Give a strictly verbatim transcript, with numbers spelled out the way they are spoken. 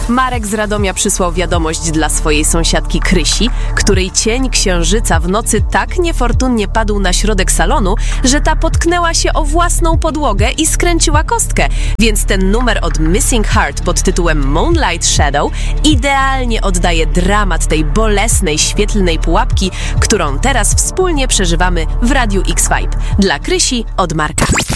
Marek z Radomia przysłał wiadomość dla swojej sąsiadki Krysi, której cień księżyca w nocy tak niefortunnie padł na środek salonu, że ta potknęła się o własną podłogę i skręciła kostkę. Więc ten numer od Missing Heart pod tytułem Moonlight Shadow idealnie oddaje dramat tej bolesnej, świetlnej pułapki, którą teraz wspólnie przeżywamy w Radiu X-Vibe. Dla Krysi od Marka.